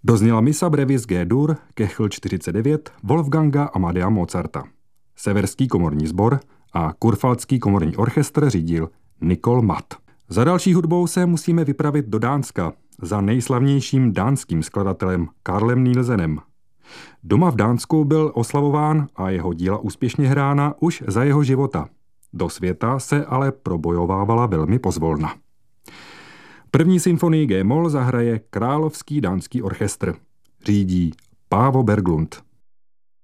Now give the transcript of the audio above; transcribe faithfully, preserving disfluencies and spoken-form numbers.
Dozněla misa brevis G-dur, Kechl čtyřicet devět, Wolfganga Amadea Mozarta. Severský komorní sbor a Kurpfalzský komorní orchestr řídil Nikol Matt. Za další hudbou se musíme vypravit do Dánska za nejslavnějším dánským skladatelem Carlem Nielsenem. Doma v Dánsku byl oslavován a jeho díla úspěšně hrána už za jeho života. Do světa se ale probojovávala velmi pozvolna. První symfonii G-moll zahraje Královský dánský orchestr. Řídí Pávo Berglund.